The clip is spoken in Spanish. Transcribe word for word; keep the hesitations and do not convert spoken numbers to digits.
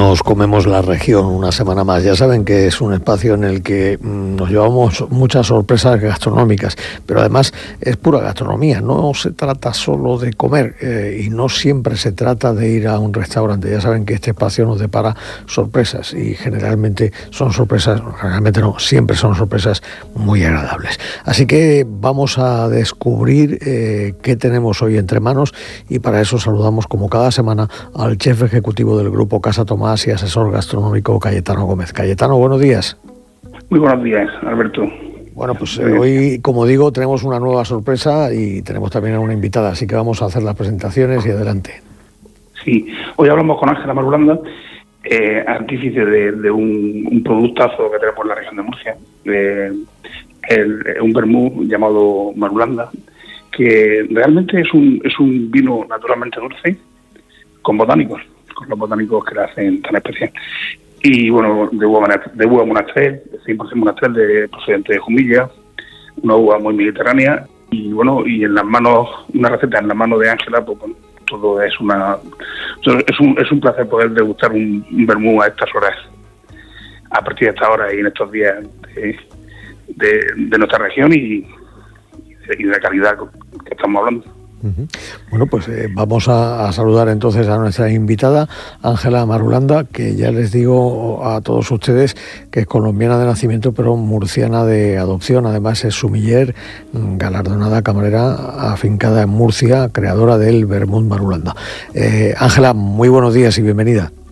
nos comemos la región una semana más. Ya saben que es un espacio en el que mmm, nos llevamos muchas sorpresas gastronómicas, pero además es pura gastronomía, no se trata solo de comer eh, y no siempre se trata de ir a un restaurante. Ya saben que este espacio nos depara sorpresas y generalmente son sorpresas, realmente no, siempre son sorpresas muy agradables. Así que vamos a descubrir eh, qué tenemos hoy entre manos y para eso saludamos como cada semana al chef ejecutivo del grupo Casa Tomás y asesor gastronómico Cayetano Gómez. Cayetano, buenos días. Muy buenos días, Alberto. Bueno, pues eh, hoy, como digo, tenemos una nueva sorpresa y tenemos también a una invitada, así que vamos a hacer las presentaciones y adelante. Sí, hoy hablamos con Ángela Marulanda, eh, artífice de, de un, un productazo que tenemos en la región de Murcia, eh, el, un vermú llamado Marulanda, que realmente es un, es un vino naturalmente dulce con botánicos, con los botánicos que le hacen tan especial. Y bueno, de uva, de uva monastrell, cien por ciento monastrell, de procedente de Jumilla, una uva muy mediterránea, y bueno, y en las manos, una receta en las manos de Ángela, pues bueno, todo es una es un, es un placer poder degustar un, un vermú a estas horas, a partir de esta hora y en estos días de, de, de nuestra región y, y de la calidad que estamos hablando. Uh-huh. Bueno, pues eh, vamos a, a saludar entonces a nuestra invitada, Ángela Marulanda, que ya les digo a todos ustedes que es colombiana de nacimiento, pero murciana de adopción. Además es sumiller, galardonada camarera afincada en Murcia, creadora del vermut Marulanda. Eh, Ángela, muy buenos días y bienvenida.